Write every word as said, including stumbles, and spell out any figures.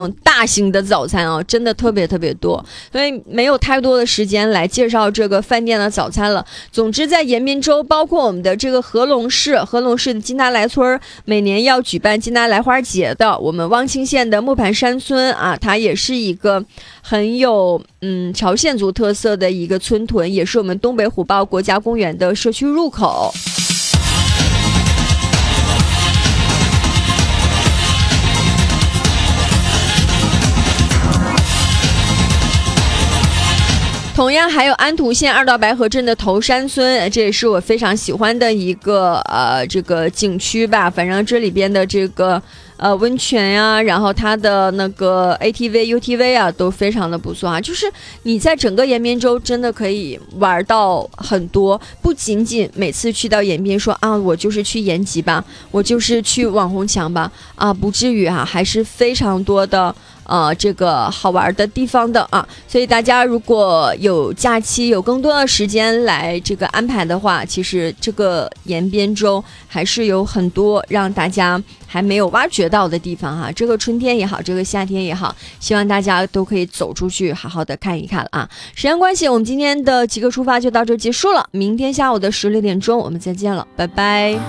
大型的早餐啊，真的特别特别多，所以没有太多的时间来介绍这个饭店的早餐了。总之，在延边州，包括我们的这个合龙市，合龙市的金达莱村每年要举办金达莱花节的，我们汪清县的木盘山村啊，它也是一个很有嗯朝鲜族特色的一个村屯，也是我们东北虎豹国家公园的社区入口。同样还有安图县二道白河镇的头山村，这也是我非常喜欢的一个呃这个景区吧。反正这里边的这个呃温泉呀、啊，然后它的那个 A T V、U T V 啊都非常的不错啊。就是你在整个延边州真的可以玩到很多，不仅仅每次去到延边说啊我就是去延吉吧，我就是去网红墙吧啊，不至于啊，还是非常多的。呃，这个好玩的地方的啊，所以大家如果有假期有更多的时间来这个安排的话，其实这个延边州还是有很多让大家还没有挖掘到的地方哈、啊。这个春天也好，这个夏天也好，希望大家都可以走出去好好的看一看了啊。时间关系，我们今天的极客出发就到这结束了，明天下午的十六点钟我们再见了，拜拜。